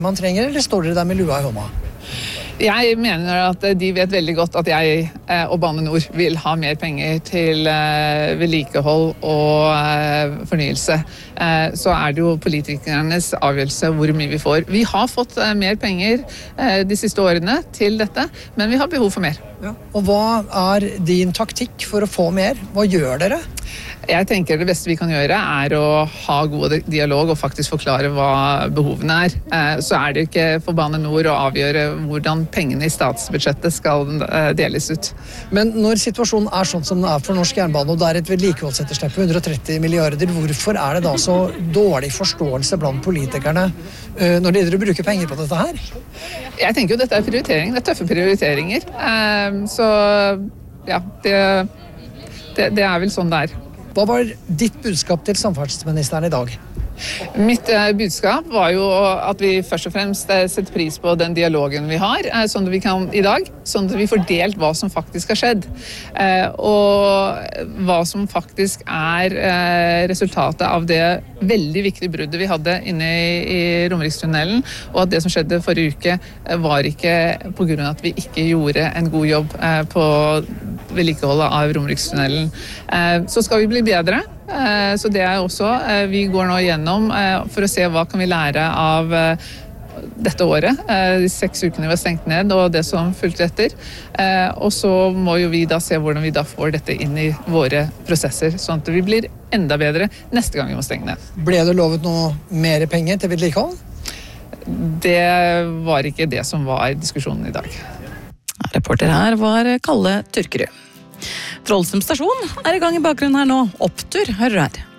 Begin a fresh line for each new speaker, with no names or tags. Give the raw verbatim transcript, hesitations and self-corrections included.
man trenger, eller står dere der med lua i hånda?
Jeg mener at de vet veldig godt at jeg og Bane NOR vil ha mer penger til vedlikehold og fornyelse. Så er det jo politikernes avgjørelse hvor mye vi får. Vi har fått mer penger de siste årene til dette, men vi har behov for mer.
Ja. Og hva er din taktikk for å få mer? Hva gjør dere?
Jeg tenker det beste vi kan gjøre er å ha god dialog og faktisk forklare hva behovene er. Så er det ikke for Bane NOR å avgjøre hvordan pengene i statsbudsjettet skal deles ut.
Men når situasjonen er sånn som den er for norsk jernbane, og det er et vedlikeholdsetterslep på hundre og tretti milliarder, hvorfor er det da så dårlig forståelse blant politikerne når dere bruker penger på dette her?
Jeg tenker jo dette er prioritering, det er tøffe prioriteringer. Så ja, det, det, det er vel sånn det er.
Hva var ditt budskap til samferdselsministeren i dag?
Mitt budskap var jo at vi først og fremst setter pris på den dialogen vi har, sånn at vi kan i dag, sånn at vi får delt hva som faktisk har skjedd, og hva som faktisk er resultatet av det veldig viktige bruddet vi hadde inne i Romerikstunnelen, og at det som skjedde forrige uke var ikke på grunn av at vi ikke gjorde en god jobb på vedlikeholdet av Romerikstunnelen. Så skal vi bli bedre. Så det er også, vi går nå igjennom for å se hva kan vi lære av dette året, de seks ukene vi har stengt ned og det som fulgte etter. Og så må jo vi da se hvordan vi da får dette inn i våre prosesser, sånn at vi blir enda bedre neste gang vi må stenge ned.
Ble det lovet noe mer penger til vedlikehold?
Det var ikke det som var diskusjonen i dag.
Reporter her var Kalle Tyrkerud. Trollsum stasjon er i gang i bakgrunnen her nå. Opptur, hører du her.